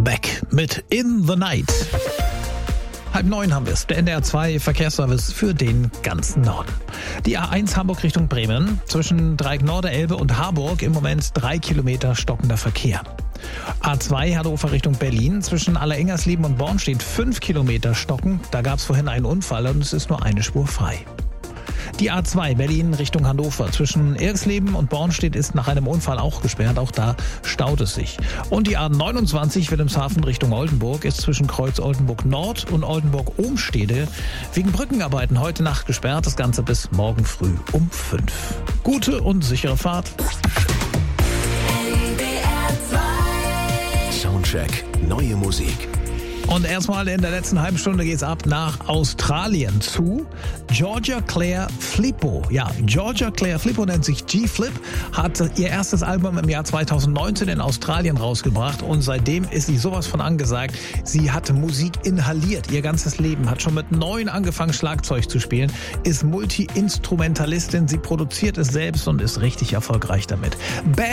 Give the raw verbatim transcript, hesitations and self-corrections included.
Beck mit In the Night. Halb neun haben wir es, der N D R zwei Verkehrsservice für den ganzen Norden. Die A eins Hamburg Richtung Bremen, zwischen Dreieck Norderelbe und Harburg im Moment drei Kilometer stockender Verkehr. A zwei Hannover Richtung Berlin, zwischen Allerengersleben und Born steht fünf Kilometer Stocken. Da gab es vorhin einen Unfall und es ist nur eine Spur frei. Die A zwei Berlin Richtung Hannover, zwischen Irksleben und Bornstedt ist nach einem Unfall auch gesperrt. Auch da staut es sich. Und die A neunundzwanzig Wilhelmshaven Richtung Oldenburg ist zwischen Kreuz Oldenburg Nord und Oldenburg-Ohmstede wegen Brückenarbeiten heute Nacht gesperrt. Das Ganze bis morgen früh um fünf. Gute und sichere Fahrt. Soundcheck, neue Musik. Und erstmal in der letzten halben Stunde geht's ab nach Australien zu Georgia Claire Flippo. Ja, Georgia Claire Flippo nennt sich G-Flip, hat ihr erstes Album im Jahr zweitausendneunzehn in Australien rausgebracht und seitdem ist sie sowas von angesagt. Sie hat Musik inhaliert, ihr ganzes Leben, hat schon mit neun angefangen Schlagzeug zu spielen, ist Multi-Instrumentalistin, sie produziert es selbst und ist richtig erfolgreich damit.